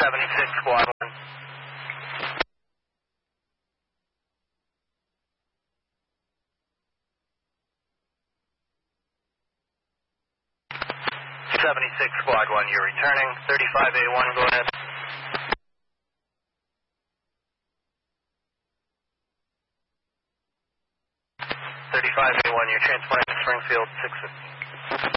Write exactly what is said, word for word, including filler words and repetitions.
seventy-six Squad one. seventy-six Squad one, you're returning. thirty-five A one, go ahead. thirty-five A one, you're transplanting to Springfield, six fifty.